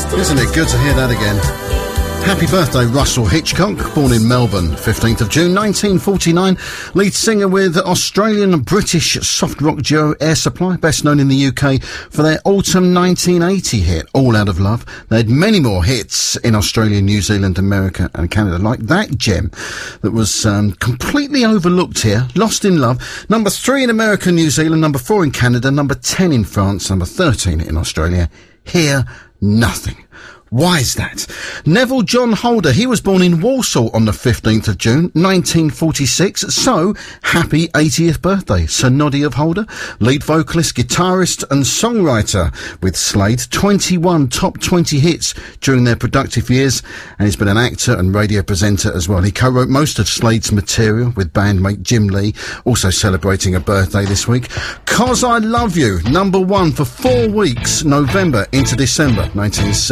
Isn't it good to hear that again? Happy birthday, Russell Hitchcock, born in Melbourne, 15th of June 1949. Lead singer with Australian-British soft rock duo Air Supply, best known in the UK for their autumn 1980 hit, All Out of Love. They had many more hits in Australia, New Zealand, America and Canada, like that gem that was completely overlooked here, Lost in Love. Number 3 in America, New Zealand, number 4 in Canada, number 10 in France, number 13 in Australia. Hear Nothing. Why is that? Neville John Holder, he was born in Walsall on the 15th of June, 1946, so happy 80th birthday, Sir Noddy of Holder, lead vocalist, guitarist and songwriter with Slade, 21 top 20 hits during their productive years, and he's been an actor and radio presenter as well. He co-wrote most of Slade's material with bandmate Jim Lee, also celebrating a birthday this week. 'Cause I Love You, number 1 for 4 weeks, November into December 1970.